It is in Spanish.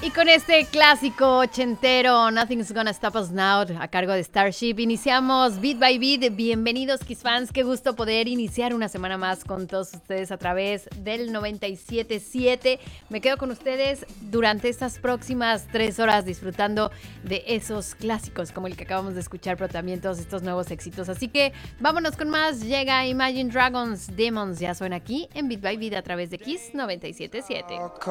Y con este clásico ochentero, Nothing's Gonna Stop Us Now, a cargo de Starship, iniciamos Beat by Beat. Bienvenidos, Kiss fans. Qué gusto poder iniciar una semana más con todos ustedes a través del 97.7. Me quedo con ustedes durante estas próximas 3 horas disfrutando de esos clásicos como el que acabamos de escuchar, pero también todos estos nuevos éxitos. Así que vámonos con más. Llega Imagine Dragons, Demons. Ya suena aquí en Beat by Beat a través de Kiss 97.7.